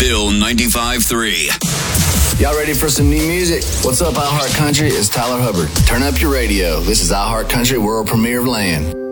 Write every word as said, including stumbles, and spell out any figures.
Bill ninety-five three. Y'all ready for some new music? What's up, iHeart Country? It's Tyler Hubbard. Turn up your radio. This is iHeart Country, world premiere of Land.